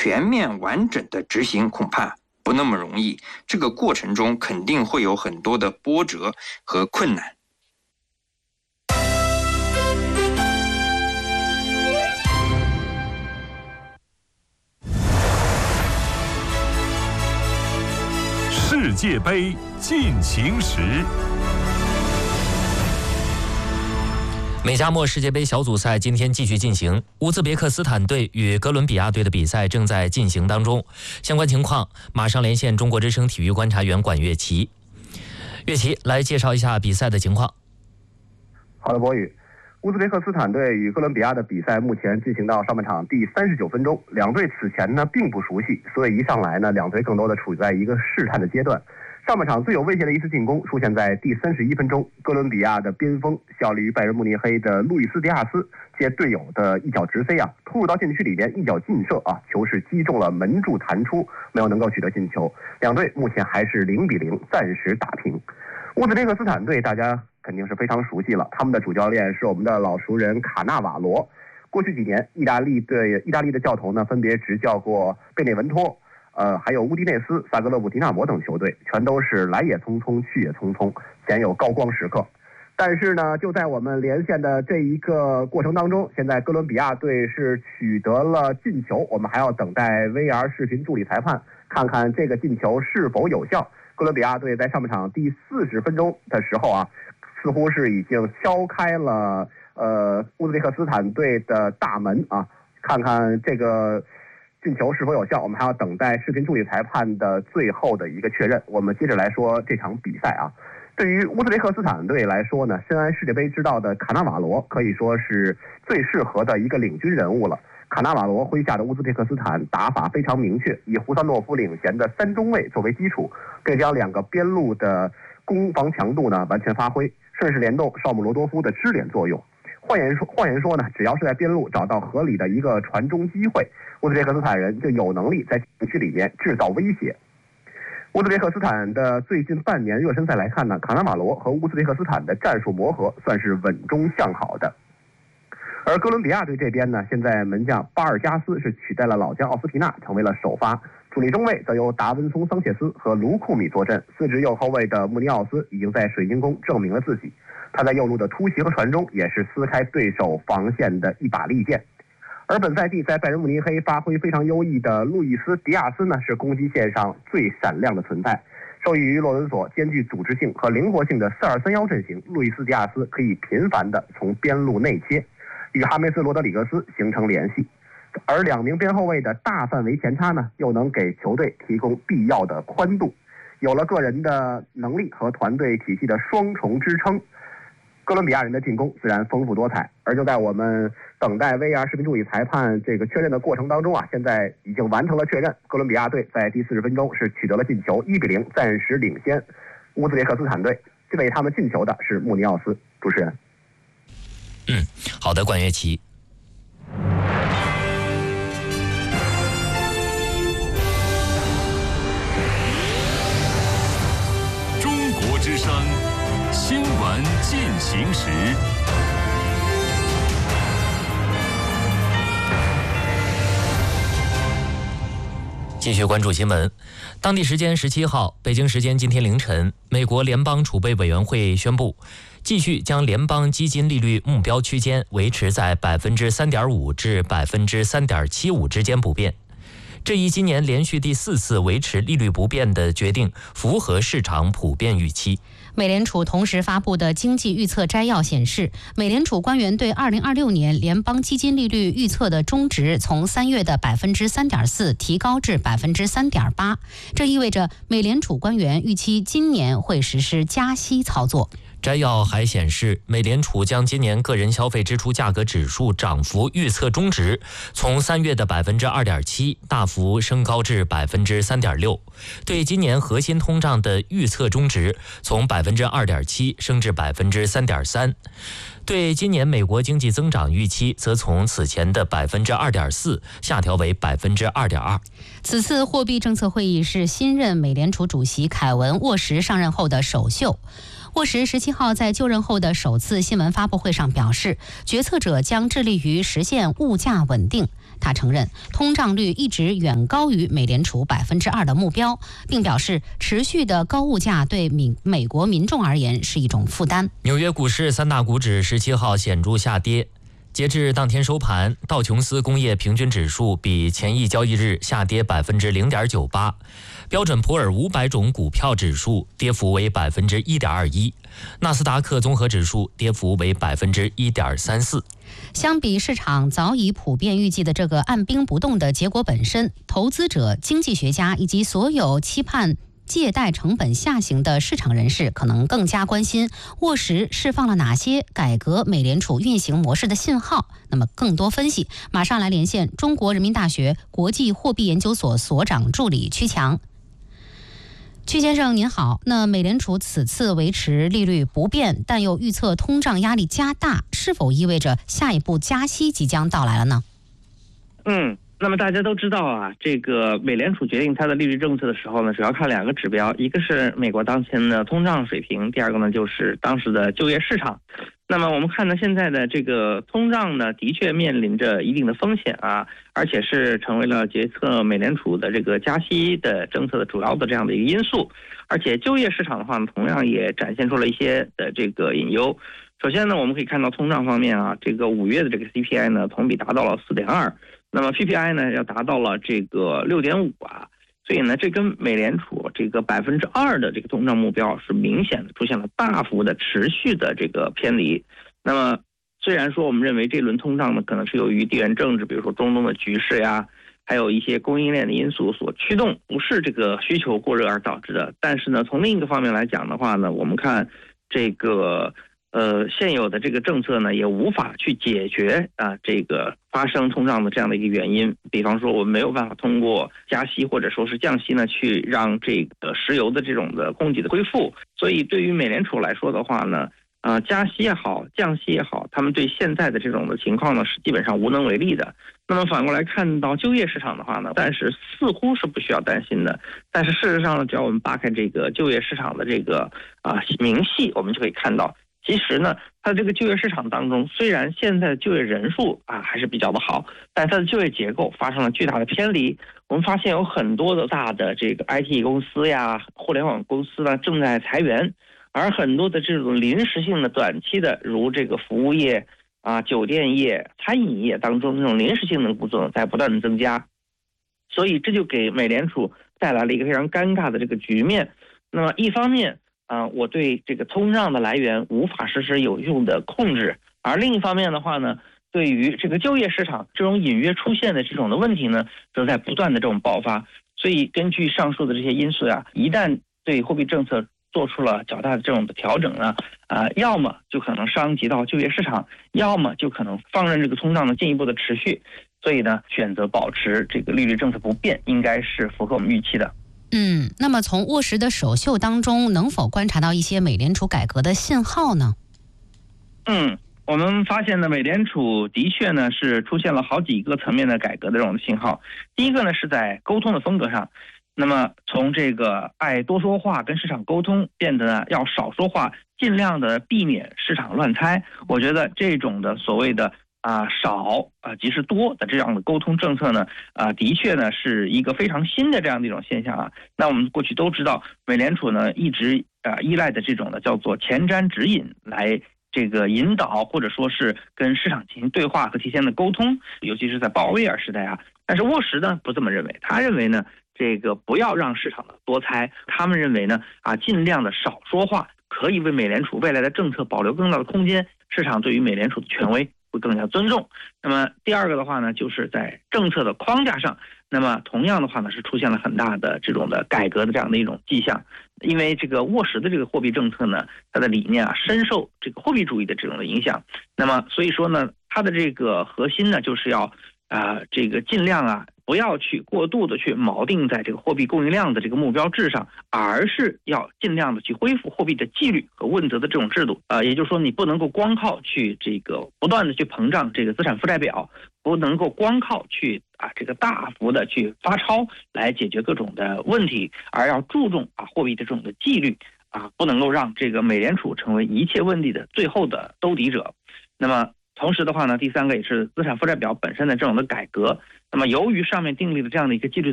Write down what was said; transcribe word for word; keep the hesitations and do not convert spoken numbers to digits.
全面完整的执行恐怕不那么容易，这个过程中肯定会有很多的波折和困难。 世界杯进行时。 美加墨世界杯小组赛今天继续进行，乌兹别克斯坦队与哥伦比亚队的比赛正在进行当中。相关情况马上连线中国之声体育观察员管乐琪。乐琪来介绍一下比赛的情况。 好的，博宇。乌兹别克斯坦队与哥伦比亚的比赛目前进行到上半场第三十九分钟，两队此前呢并不熟悉，所以一上来呢，两队更多的处在一个试探的阶段。上半场最有威胁的一次进攻出现在第三十一分钟，哥伦比亚的边锋效力于拜仁慕尼黑的路易斯·迪亚斯接队友的一脚直飞啊，突入到禁区里边一脚劲射啊，球是击中了门柱弹出，没有能够取得进球。两队目前还是零比零，暂时打平。乌兹别克斯坦队大家肯定是非常熟悉了，他们的主教练是我们的老熟人卡纳瓦罗。过去几年，意大利队意大利的教头呢分别执教过贝内文托。呃，还有乌迪内斯、萨格勒布、迪纳摩等球队，全都是来也匆匆，去也匆匆，鲜有高光时刻。但是呢，就在我们连线的这一个过程当中，现在哥伦比亚队是取得了进球，我们还要等待 V R 视频助理裁判看看这个进球是否有效。哥伦比亚队在上半场第四十分钟的时候啊，似乎是已经敲开了呃乌兹别克斯坦队的大门啊，看看这个进球是否有效，我们还要等待视频助理裁判的最后的一个确认。我们接着来说这场比赛啊，对于乌兹别克斯坦队来说呢，深谙世界杯之道的卡纳瓦罗可以说是最适合的一个领军人物了。卡纳瓦罗麾下的乌兹别克斯坦打法非常明确，以胡萨诺夫领衔的三中卫作为基础，并将两个边路的攻防强度呢完全发挥，顺势联动绍姆罗多夫的支点作用。换言说，换言说呢，只要是在边路找到合理的一个传中机会，乌兹别克斯坦人就有能力在禁区里面制造威胁。乌兹别克斯坦的最近半年热身赛来看呢，卡纳瓦罗和乌兹别克斯坦的战术磨合算是稳中向好的。而哥伦比亚队这边呢，现在门将巴尔加斯是取代了老将奥斯皮纳，成为了首发。主力中卫则由达文松·桑切斯和卢库米坐镇，司职右后卫的穆尼奥斯已经在水晶宫证明了自己。他在右路的突袭和传中也是撕开对手防线的一把利剑。而本赛季在拜仁慕尼黑发挥非常优异的路易斯·迪亚斯呢，是攻击线上最闪亮的存在。受益于洛伦索兼具组织性和灵活性的四二三一阵型，路易斯·迪亚斯可以频繁地从边路内切，与哈梅斯·罗德里格斯形成联系。而两名边后卫的大范围前插呢，又能给球队提供必要的宽度。有了个人的能力和团队体系的双重支撑，哥伦比亚人的进攻自然丰富多彩。而就在我们等待 V R 视频助理裁判这个确认的过程当中啊，现在已经完成了确认，哥伦比亚队在第四十分钟是取得了进球，一比零暂时领先乌兹别克斯坦队。为他们进球的是穆尼奥斯。主持人。 嗯，好的，管乐琪。 中国之声新闻进行时。 继续关注新闻。当地时间十七号，北京时间今天凌晨，美国联邦储备委员会宣布，继续将联邦基金利率目标区间维持在百分之三点五至百分之三点七五之间不变。这一今年连续第四次维持利率不变的决定，符合市场普遍预期。 美联储同时发布的经济预测摘要显示，美联储官员对二零二六年联邦基金利率预测的中值从三月的百分之三点四提高至百分之三点八，这意味着美联储官员预期今年会实施加息操作。 摘要还显示，美联储将今年个人消费支出价格指数涨幅预测中值从三月的百分之二点七大幅升高至百分之三点六，对今年核心通胀的预测中值从百分之二点七升至百分之三点三，对今年美国经济增长预期则从此前的百分之二点四下调为百分之二点二。 此次货币政策会议是新任美联储主席凯文·沃什上任后的首秀。沃什十七号在就任后的首次新闻发布会上表示，决策者将致力于实现物价稳定。 他承认通胀率一直远高于美联储百分之二的目标，并表示持续的高物价对美美国民众而言是一种负担。 纽约股市三大股指十七号显著下跌。截至当天收盘，道琼斯工业平均指数比前一交易日下跌百分之零点九八，标准普尔五百种股票指数跌幅为百分之一点二一，纳斯达克综合指数跌幅为百分之一点三四。 相比市场早已普遍预计的这个按兵不动的结果本身，投资者、经济学家以及所有期盼借贷成本下行的市场人士可能更加关心沃什释放了哪些改革美联储运行模式的信号。那么更多分析，马上来连线中国人民大学国际货币研究所所长助理曲强。曲先生您好，那美联储此次维持利率不变，但又预测通胀压力加大，是否意味着下一步加息即将到来了呢？ 嗯。那么大家都知道啊，这个美联储决定它的利率政策的时候呢，主要看两个指标，一个是美国当前的通胀水平，第二个呢就是当时的就业市场。那么我们看到现在的这个通胀呢，的确面临着一定的风险啊，而且是成为了决策美联储的这个加息的政策的主要的这样的一个因素。而且就业市场的话呢，同样也展现出了一些的这个隐忧。首先呢，我们可以看到通胀方面啊，这个五月的这个 C P I 呢，同比达到了 四点二。那么 P P I 呢要达到了这个 六点五 啊，所以呢这跟美联储这个百分之二的这个通胀目标是明显的出现了大幅的持续的这个偏离。那么虽然说我们认为这轮通胀呢可能是由于地缘政治，比如说中东的局势呀，还有一些供应链的因素所驱动，不是这个需求过热而导致的。但是呢从另一个方面来讲的话呢，我们看这个呃，现有的这个政策呢，也无法去解决啊这个发生通胀的这样的一个原因。比方说，我们没有办法通过加息或者说是降息呢，去让这个石油的这种的供给的恢复。所以，对于美联储来说的话呢，啊、呃，加息也好，降息也好，他们对现在的这种的情况呢，是基本上无能为力的。那么反过来看到就业市场的话呢，暂时似乎是不需要担心的。但是事实上呢，只要我们扒开这个就业市场的这个啊、呃、明细，我们就可以看到。其实呢，它这个就业市场当中，虽然现在的就业人数啊还是比较的好，但它的就业结构发生了巨大的偏离。我们发现有很多的大的这个 I T 公司呀、互联网公司呢正在裁员，而很多的这种临时性的、短期的，如这个服务业啊、酒店业、餐饮业当中这种临时性的工作在不断的增加，所以这就给美联储带来了一个非常尴尬的这个局面。那么一方面，啊、呃，我对这个通胀的来源无法实施有用的控制，而另一方面的话呢，对于这个就业市场这种隐约出现的这种的问题呢，正在不断的这种爆发。所以根据上述的这些因素呀、啊，一旦对货币政策做出了较大的这种的调整呢，啊、呃，要么就可能伤及到就业市场，要么就可能放任这个通胀的进一步的持续。所以呢，选择保持这个利率政策不变，应该是符合我们预期的。 嗯，那么从沃什的首秀当中，能否观察到一些美联储改革的信号呢？ 嗯，我们发现呢，美联储的确呢是出现了好几个层面的改革的这种信号。第一个呢是在沟通的风格上，那么从这个爱多说话跟市场沟通，变得呢要少说话，尽量的避免市场乱猜。我觉得这种的所谓的啊少啊即是多的这样的沟通政策呢，啊的确呢是一个非常新的这样的一种现象啊。那我们过去都知道，美联储呢一直啊依赖的这种的叫做前瞻指引来这个引导或者说是跟市场进行对话和提前的沟通，尤其是在鲍威尔时代啊。但是沃什呢不这么认为，他认为呢这个不要让市场的多猜，他们认为呢啊尽量的少说话，可以为美联储未来的政策保留更大的空间，市场对于美联储的权威会更加尊重。那么第二个的话呢，就是在政策的框架上，那么同样的话呢，是出现了很大的这种的改革的这样的一种迹象。因为这个沃什的这个货币政策呢，它的理念啊深受这个货币主义的这种的影响。那么所以说呢，它的这个核心呢，就是要啊、呃、这个尽量啊不要去过度的去锚定在这个货币供应量的这个目标制上，而是要尽量的去恢复货币的纪律和问责的这种制度。呃，也就是说，你不能够光靠去这个不断的去膨胀这个资产负债表，不能够光靠去啊这个大幅的去发钞来解决各种的问题，而要注重啊货币的这种的纪律啊，不能够让这个美联储成为一切问题的最后的兜底者。那么同时的话呢，第三个也是资产负债表本身的这种的改革。那么由于上面订立的这样的一个纪律